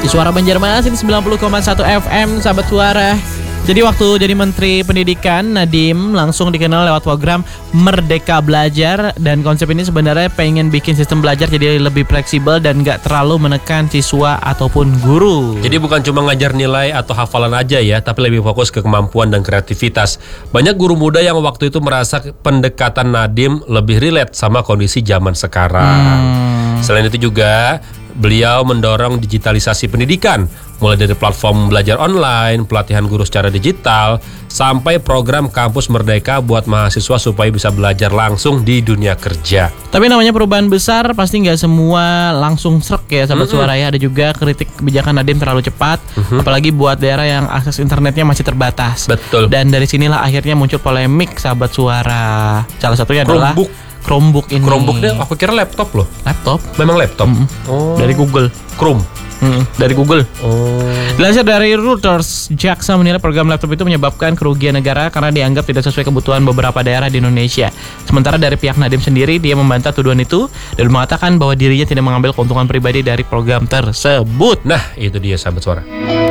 Di Suara Banjarmasin 90,1 FM, sahabat suara. Jadi waktu jadi Menteri Pendidikan, Nadiem langsung dikenal lewat program Merdeka Belajar. Dan konsep ini sebenarnya pengen bikin sistem belajar jadi lebih fleksibel dan gak terlalu menekan siswa ataupun guru. Jadi bukan cuma ngajar nilai atau hafalan aja ya, tapi lebih fokus ke kemampuan dan kreativitas. Banyak guru muda yang waktu itu merasa pendekatan Nadiem lebih relate sama kondisi zaman sekarang. Selain itu juga beliau mendorong digitalisasi pendidikan, mulai dari platform belajar online, pelatihan guru secara digital, sampai program kampus merdeka buat mahasiswa supaya bisa belajar langsung di dunia kerja. Tapi namanya perubahan besar, pasti nggak semua langsung srek ya sahabat suara ya. Ada juga kritik kebijakan Nadiem terlalu cepat, apalagi buat daerah yang akses internetnya masih terbatas. Betul. Dan dari sinilah akhirnya muncul polemik sahabat suara. Salah satunya adalah Chromebook ini. Chromebook deh, aku kira laptop loh. Laptop? Memang laptop? Oh. Dari Google. Chrome? Dari Google. Oh. Dilansir dari Reuters, jaksa menilai program laptop itu menyebabkan kerugian negara karena dianggap tidak sesuai kebutuhan beberapa daerah di Indonesia. Sementara dari pihak Nadiem sendiri, dia membantah tuduhan itu dan mengatakan bahwa dirinya tidak mengambil keuntungan pribadi dari program tersebut. Nah, itu dia sahabat suara.